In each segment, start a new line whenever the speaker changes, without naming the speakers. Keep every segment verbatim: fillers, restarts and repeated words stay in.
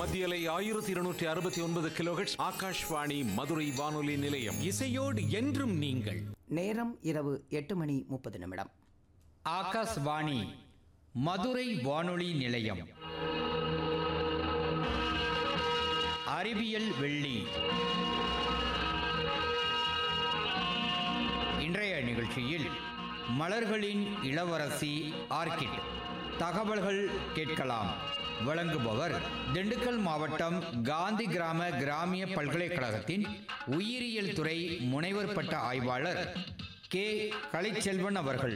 மத்தியலை ஆயிரத்தி இருநூற்றி அறுபத்தி ஒன்பது கிலோஹெர்ட்ஸ் ஆகாஷ்வாணி மதுரை வானொலி நிலையம்.
இசையோடு என்றும் நீங்கள்.
நேரம் இரவு எட்டு மணி முப்பது நிமிடம்.
ஆகாஷ்வாணி மதுரை வானொலி நிலையம். அறிவியல் வெள்ளி. இன்றைய நிகழ்ச்சியில் மலர்களின் இளவரசி ஆர்கிட் தகவல்கள் கேட்கலாம். வழங்குபவர் திண்டுக்கல் மாவட்டம் காந்தி கிராம கிராமிய பல்கலைக்கழகத்தின் உயிரியல் துறை முனைவர் பட்ட ஆய்வாளர் கே கலைச்செல்வன் அவர்கள்.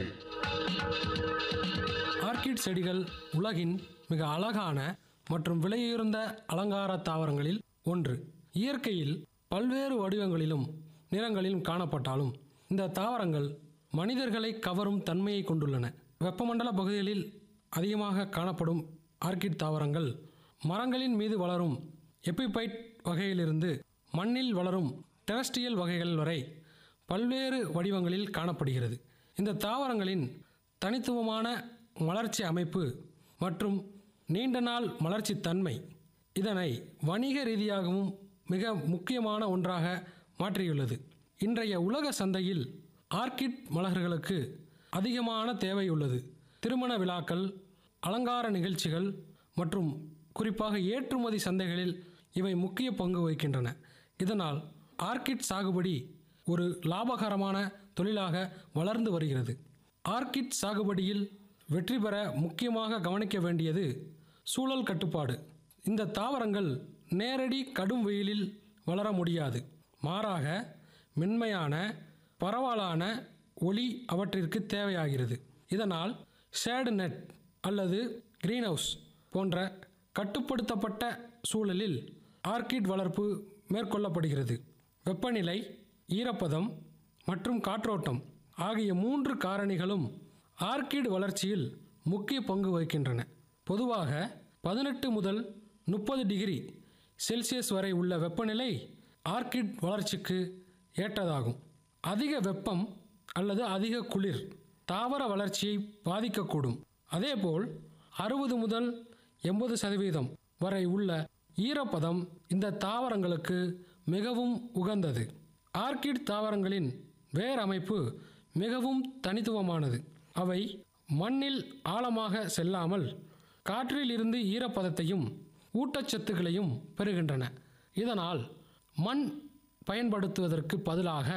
ஆர்கிட் செடிகள் உலகின் மிக அழகான மற்றும் விலையுயர்ந்த அலங்கார தாவரங்களில் ஒன்று. இயற்கையில் பல்வேறு வடிவங்களிலும் நிறங்களிலும் காணப்பட்டாலும் இந்த தாவரங்கள் மனிதர்களை கவரும் தன்மையை கொண்டுள்ளன. வெப்பமண்டல பகுதிகளில் அதிகமாக காணப்படும் ஆர்கிட் தாவரங்கள் மரங்களின் மீது வளரும் எபிபைட் வகையிலிருந்து மண்ணில் வளரும் டெரஸ்ட்ரியல் வகைகள் வரை பல்வேறு வடிவங்களில் காணப்படுகிறது. இந்த தாவரங்களின் தனித்துவமான மலர்ச்சி அமைப்பு மற்றும் நீண்ட நாள் மலர்ச்சி தன்மை இதனை வணிக ரீதியாகவும் மிக முக்கியமான ஒன்றாக மாற்றியுள்ளது. இன்றைய உலக சந்தையில் ஆர்கிட் மலர்களுக்கு அதிகமான தேவை உள்ளது. திருமண விழாக்கள், அலங்கார நிகழ்ச்சிகள் மற்றும் குறிப்பாக ஏற்றுமதி சந்தைகளில் இவை முக்கிய பங்கு வகிக்கின்றன. இதனால் ஆர்கிட் சாகுபடி ஒரு லாபகரமான தொழிலாக வளர்ந்து வருகிறது. ஆர்கிட் சாகுபடியில் வெற்றி பெற முக்கியமாக கவனிக்க வேண்டியது சூழல் கட்டுப்பாடு. இந்த தாவரங்கள் நேரடி கடும் வெயிலில் வளர முடியாது. மாறாக மென்மையான பரவலான ஒளி அவற்றிற்கு தேவையாகிறது. இதனால் ஷேடு நெட் அல்லது கிரீன் ஹவுஸ் போன்ற கட்டுப்படுத்தப்பட்ட சூழலில் ஆர்கிட் வளர்ப்பு மேற்கொள்ளப்படுகிறது. வெப்பநிலை, ஈரப்பதம் மற்றும் காற்றோட்டம் ஆகிய மூன்று காரணிகளும் ஆர்கிட் வளர்ச்சியில் முக்கிய பங்கு வகிக்கின்றன. பொதுவாக பதினெட்டு முதல் முப்பது டிகிரி செல்சியஸ் வரை உள்ள வெப்பநிலை ஆர்கிட் வளர்ச்சிக்கு ஏற்றதாகும். அதிக வெப்பம் அல்லது அதிக குளிர் தாவர வளர்ச்சியை பாதிக்கக்கூடும். அதேபோல் அறுபது முதல் எண்பது சதவீதம் வரை உள்ள ஈரப்பதம் இந்த தாவரங்களுக்கு மிகவும் உகந்தது. ஆர்கிட் தாவரங்களின் வேர் அமைப்பு மிகவும் தனித்துவமானது. அவை மண்ணில் ஆழமாக செல்லாமல் காற்றில் இருந்து ஈரப்பதத்தையும் ஊட்டச்சத்துக்களையும் பெறுகின்றன. இதனால் மண் பயன்படுத்துவதற்கு பதிலாக